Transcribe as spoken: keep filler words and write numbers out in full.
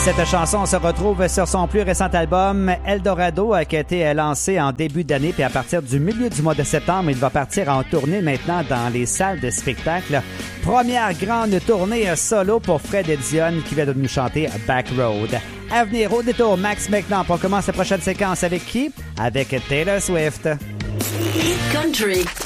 Cette chanson se retrouve sur son plus récent album Eldorado qui a été lancé en début d'année, puis à partir du milieu du mois de septembre, il va partir en tournée maintenant dans les salles de spectacle. Première grande tournée solo pour Fred et Dion qui vient de nous chanter Back Road. À venir au détour, Max maintenant. On commence la prochaine séquence avec qui? Avec Taylor Swift. Country,